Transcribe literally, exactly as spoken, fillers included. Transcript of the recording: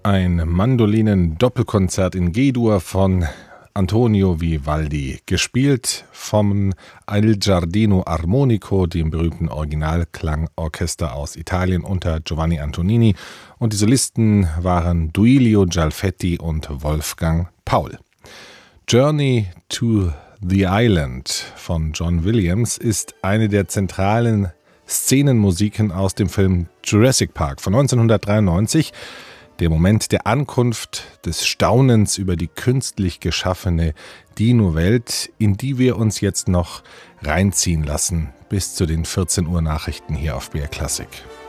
Ein Mandolinen-Doppelkonzert in G-Dur von Antonio Vivaldi, gespielt vom Il Giardino Armonico, dem berühmten Originalklangorchester aus Italien unter Giovanni Antonini, und die Solisten waren Duilio Gialfetti und Wolfgang Paul. Journey to the Island von John Williams ist eine der zentralen Szenenmusiken aus dem Film Jurassic Park von neunzehnhundertdreiundneunzig. Der Moment der Ankunft, des Staunens über die künstlich geschaffene Dino-Welt, in die wir uns jetzt noch reinziehen lassen, bis zu den vierzehn Uhr Nachrichten hier auf B R Classic.